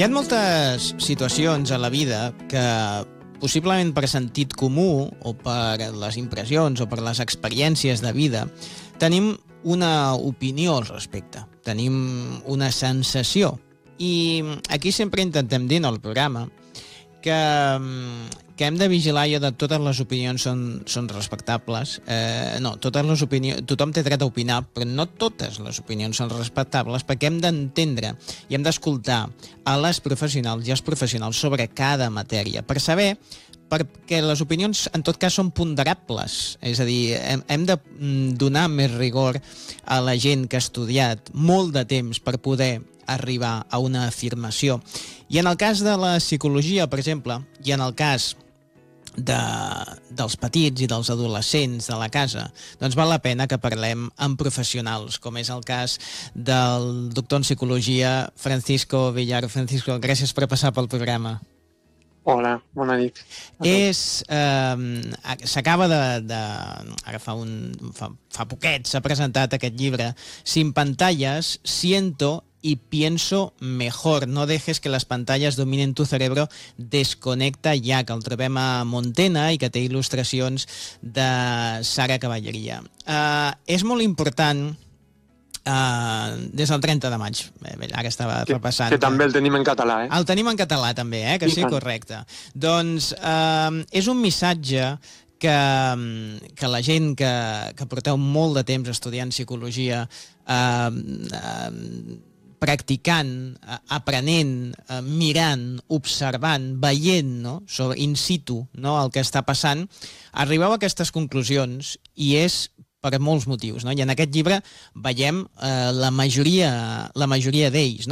Hi ha moltes situacions a la vida que possiblement per sentit comú o per les impressions o per les experiències de vida tenim una opinió al respecte, tenim una sensació. I aquí sempre intentem dir en el programa que hem de vigilar allò de totes les opinions són respectables. No, totes les opinions, tothom té dret a opinar, però no totes les opinions són respectables, perquè hem d'entendre i hem d'escoltar a les professionals i als professionals sobre cada matèria, per saber perquè les opinions en tot cas són ponderables, és a dir, hem de donar més rigor a la gent que ha estudiat molt de temps per poder arribar a una afirmació. I en el cas de la psicologia, per exemple, i en el cas dels petits i dels adolescents de la casa, doncs val la pena que parlem amb professionals, com és el cas del doctor en psicologia Francisco Villaro. Francisco, gràcies per passar pel programa. Hola, bona nit. S'acaba ara fa poquet s'ha presentat aquest llibre, Sin pantallas, siento y pienso mejor. No dejes que las pantallas dominen tu cerebro, desconnecta ja, que el trobem a Montena i que té il·lustracions de Sara Cavalleria. És molt important des del 30 de maig, ara estava repassant. Que també el tenim en català, eh? El tenim en català també, que sí, correcte. Doncs és un missatge que la gent que porteu molt de temps estudiant psicologia, practicant, aprenent, mirant, observant, veient, no? In situ, no? El que està passant, arribeu a aquestes conclusions i és per molts motius, no? I en aquest llibre veiem la majoria d'ells, no?